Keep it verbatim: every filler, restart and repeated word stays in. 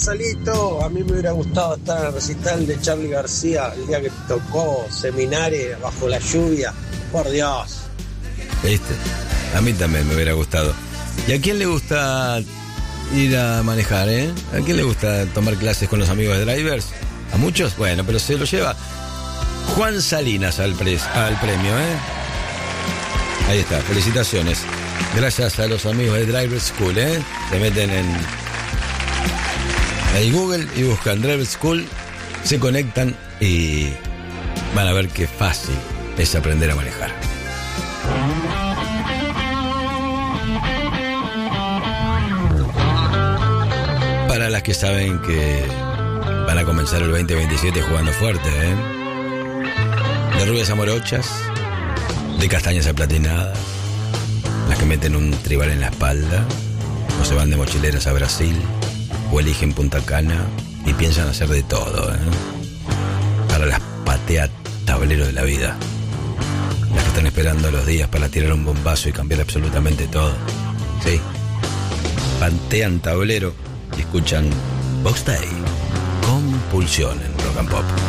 Gonzalito, a mí me hubiera gustado estar en el recital de Charly García el día que tocó Seminario bajo la lluvia. Por Dios. ¿Viste? A mí también me hubiera gustado. ¿Y a quién le gusta ir a manejar, eh? ¿A quién le gusta tomar clases con los amigos de drivers? ¿A muchos? Bueno, pero se lo lleva Juan Salinas al, pre- al premio, ¿eh? Ahí está, felicitaciones. Gracias a los amigos de Driver School, ¿eh? Se meten en ahí Google y buscan Driver School, se conectan y van a ver qué fácil es aprender a manejar. Para las que saben que van a comenzar el veinte veintisiete jugando fuerte, ¿eh? De rubias a morochas, de castañas a platinadas, las que meten un tribal en la espalda, o se van de mochileras a Brasil, o eligen Punta Cana y piensan hacer de todo, ¿eh? Para las patea tablero de la vida, las que están esperando los días para tirar un bombazo y cambiar absolutamente todo. Sí, patean tablero y escuchan Box Day, Compulsión en Rock and Pop.